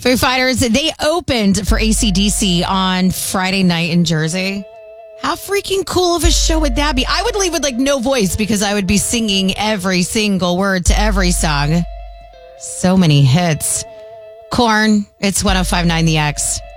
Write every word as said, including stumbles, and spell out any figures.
Foo Fighters, they opened for A C D C on Friday night in Jersey. How freaking cool of a show would that be? I would leave with like no voice because I would be singing every single word to every song. So many hits. Korn, it's one oh five point nine The X.